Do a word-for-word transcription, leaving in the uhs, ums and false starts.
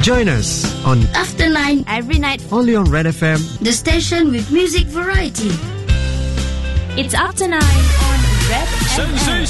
Join us on After nine every night, only on Red F M. the station with music variety. it's After nine on Red F M.